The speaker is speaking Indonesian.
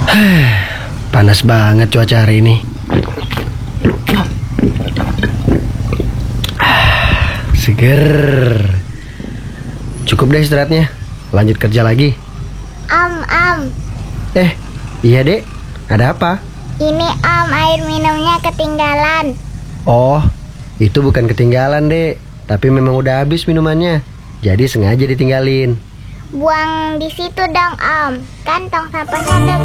Panas banget cuaca hari ini. Seger. Cukup deh istirahatnya. Lanjut kerja lagi. Iya dek. Ada apa? Ini air minumnya ketinggalan. Oh, itu bukan ketinggalan dek, tapi memang udah habis minumannya. Jadi sengaja ditinggalin. Buang di situ dong, Om. Kan tong sampahnya